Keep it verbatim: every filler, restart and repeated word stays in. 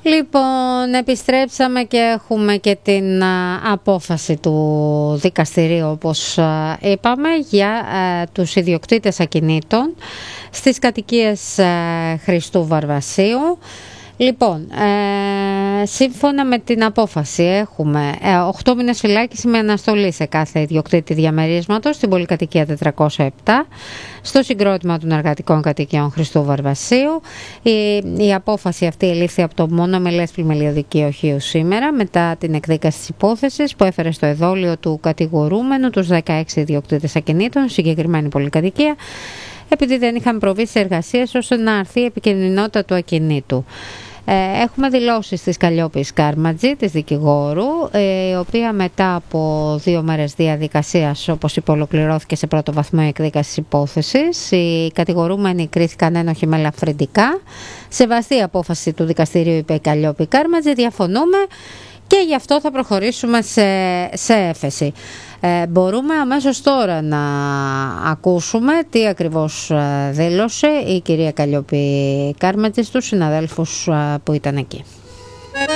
Λοιπόν, επιστρέψαμε και έχουμε και την α, απόφαση του δικαστηρίου, όπως α, είπαμε, για α, τους ιδιοκτήτες ακινήτων στις κατοικίες α, Χριστού Βαρβασίου. Λοιπόν, ε, σύμφωνα με την απόφαση έχουμε ε, οκτώ μήνες φυλάκιση με αναστολή σε κάθε ιδιοκτήτη διαμερίσματος στην πολυκατοικία τετρακόσια επτά στο συγκρότημα των εργατικών κατοικιών Χριστού Βαρβασίου. Η, η απόφαση αυτή ελήφθη από το μονομελές πλημελείο δικαιοχείου σήμερα μετά την εκδίκαση της υπόθεσης που έφερε στο εδόλιο του κατηγορούμενου τους δεκαέξι ιδιοκτήτες ακινήτων συγκεκριμένη πολυκατοικία, επειδή δεν είχαν προβεί σε εργασίες ώστε να αρθεί η επικινδυνότητα του ακινήτου. Έχουμε δηλώσεις της Καλλιόπης Κάρματζη, της δικηγόρου, η οποία μετά από δύο μέρες διαδικασίας, όπως είπε, ολοκληρώθηκε σε πρώτο βαθμό η εκδίκαση της υπόθεσης. Οι κατηγορούμενοι κρίθηκαν ένοχοι με ελαφρυντικά. Σεβαστή η απόφαση του δικαστηρίου, είπε η Καλλιόπη Κάρματζη, διαφωνούμε και γι' αυτό θα προχωρήσουμε σε, σε έφεση. Ε, μπορούμε αμέσως τώρα να ακούσουμε τι ακριβώς δήλωσε η κυρία Καλλιόπη Κάρματζη στους συναδέλφους που ήταν εκεί.